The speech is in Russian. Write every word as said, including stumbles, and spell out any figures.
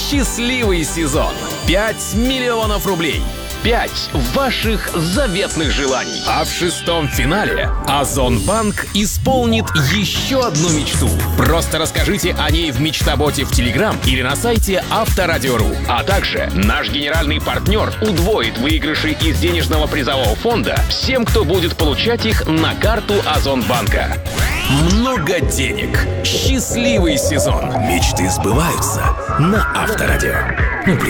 Счастливый сезон. пять миллионов рублей. Пять ваших заветных желаний. А в шестом финале Озонбанк исполнит еще одну мечту. Просто расскажите о ней в Мечтаботе в Телеграм или на сайте Авторадио.ру. А также наш генеральный партнер удвоит выигрыши из денежного призового фонда всем, кто будет получать их на карту Озонбанка. Много денег. Счастливый сезон. Мечты сбываются на Авторадио.